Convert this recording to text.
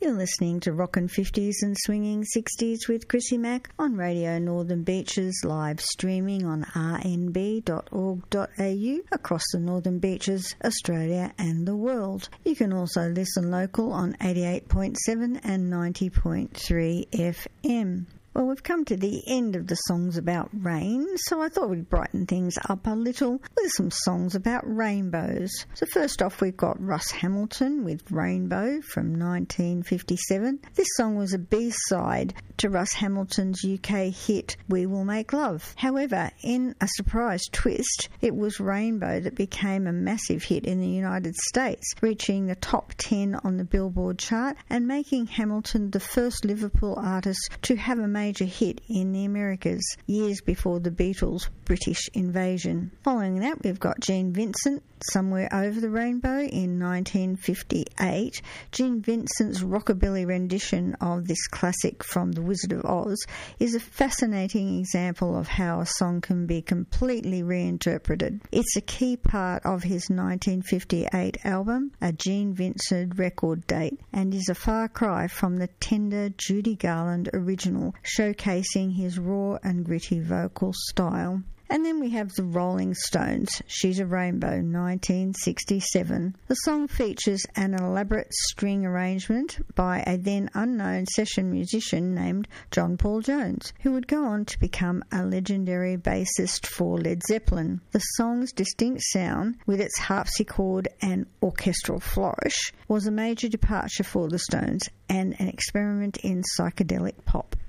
You're listening to Rockin' 50s and Swinging 60s with Chrissy Mack on Radio Northern Beaches, live streaming on rnb.org.au across the Northern Beaches, Australia and the world. You can also listen local on 88.7 and 90.3 FM. Well, we've come to the end of the songs about rain, so I thought we'd brighten things up a little with some songs about rainbows. So first off, we've got Russ Hamilton with Rainbow from 1957. This song was a B-side to Russ Hamilton's UK hit We Will Make Love. However, in a surprise twist, it was Rainbow that became a massive hit in the United States, reaching the top 10 on the Billboard chart and making Hamilton the first Liverpool artist to have a major hit in the Americas, years before the Beatles' British invasion. Following that, we've got Gene Vincent, Somewhere Over the Rainbow in 1958. Gene Vincent's rockabilly rendition of this classic from The Wizard of Oz is a fascinating example of how a song can be completely reinterpreted. It's a key part of his 1958 album, A Gene Vincent Record Date, and is a far cry from the tender Judy Garland original, showcasing his raw and gritty vocal style. And then we have the Rolling Stones, She's a Rainbow, 1967. The song features an elaborate string arrangement by a then unknown session musician named John Paul Jones, who would go on to become a legendary bassist for Led Zeppelin. The song's distinct sound, with its harpsichord and orchestral flourish, was a major departure for the Stones and an experiment in psychedelic pop.